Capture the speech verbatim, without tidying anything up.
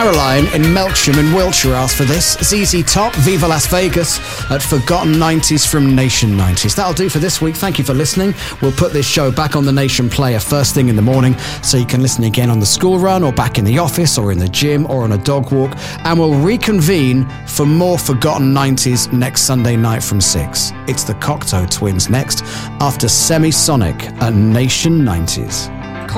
Caroline in Melksham in Wiltshire asked for this. Z Z Top, Viva Las Vegas at Forgotten nineties from Nation nineties. That'll do for this week. Thank you for listening. We'll put this show back on the Nation Player first thing in the morning, so you can listen again on the school run or back in the office or in the gym or on a dog walk. And we'll reconvene for more Forgotten nineties next Sunday night from six. It's the Cocteau Twins next after Semisonic at Nation nineties.